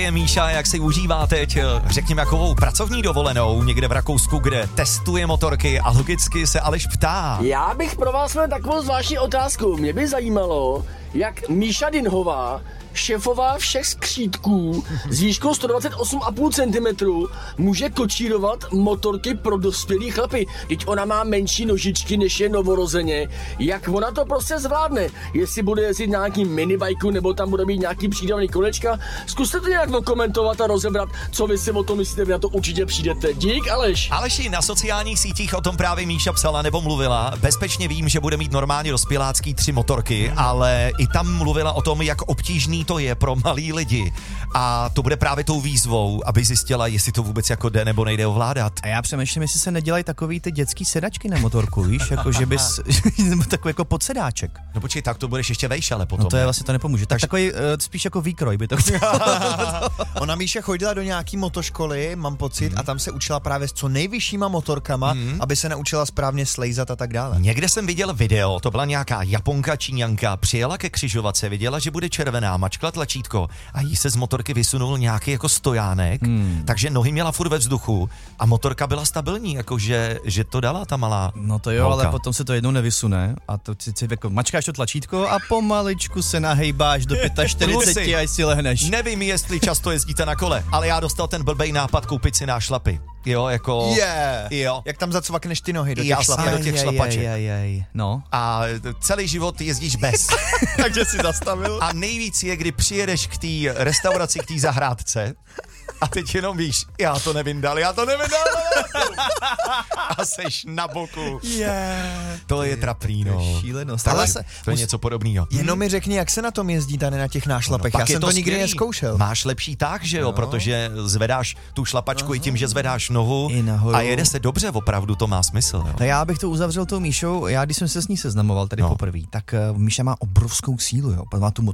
Je Míša, jak si užívá teď, řekněme, jakovou pracovní dovolenou někde v Rakousku, kde testuje motorky a logicky se Aleš ptá. Já bych pro vás měl takovou zvláštní otázku. Mě by zajímalo, jak Míša Dinhová, šéfová všech skřítků s výškou 128,5 cm, může kočírovat motorky pro dospělý chlapy. Teď ona má menší nožičky, než je novorozeně. Jak ona to prostě zvládne? Jestli bude jezdit nějaký minibajku, nebo tam bude mít nějaký přídavný kolečka? Zkuste to nějak komentovat a rozebrat, co vy si o tom myslíte, vy na to určitě přijdete. Dík, Aleš. Aleši, na sociálních sítích o tom právě Míša psala nebo mluvila. Bezpečně vím, že bude mít normálně dospělácký 3 motorky, ale i tam mluvila o tom, jak obtížný to je pro malý lidi. A to bude právě tou výzvou, aby zjistila, jestli to vůbec jako jde nebo nejde ovládat. A já přemýšlím, jestli se nedělají takový ty dětský sedačky na motorku, víš, jako že bys takový jako podsedáček. No počkej, tak to budeš ještě vejš, ale potom. No to je vlastně to nepomůže. Tak takový spíš jako výkroj by to Ona Míša chodila do nějaký motoškoly, mám pocit, a tam se učila právě s co nejvyššíma motorkama, aby se naučila správně slejzat a tak dále. Někde jsem viděl video, to byla nějaká Japonka, Číňanka, přijela ke křižovatce, viděla, že bude červená, mačkla tlačítko a jí se z motorky vysunul nějaký jako stojánek, takže nohy měla furt ve vzduchu a motorka byla stabilní, jakože že to dala ta malá. No to jo, holka. ale potom se to jednou nevysune a to si jako mačkáš to tlačítko a pomaličku se nahejbáš do 45 až si lehneš. Nevím, jestli často jezdíte na kole, ale já dostal ten blbej nápad koupit si nášlapy. Jo, jako... Jo. Jak tam zacvakneš ty nohy do těch šlapek. do těch šlapaček. No. A celý život jezdíš bez. Takže si zastavil. A nejvíc je, kdy přijedeš k té restauraci, k té zahrádce a teď jenom víš, já to nevyndal. A seš na boku. To je trapný, no. Šílenost. Ale to je něco podobného. Jenom mi řekni, jak se na tom jezdí tady na těch nášlapech. Já jsem to nikdy nezkoušel. Máš lepší tah, že jo, protože zvedáš tu šlapačku i tím, že zvedáš nohu I nahoru. a jede se dobře, opravdu to má smysl. Jo. No já bych to uzavřel tou Míšou, já když jsem se s ní seznamoval tady poprvé, tak Míša má obrovskou sílu, jo. Má tu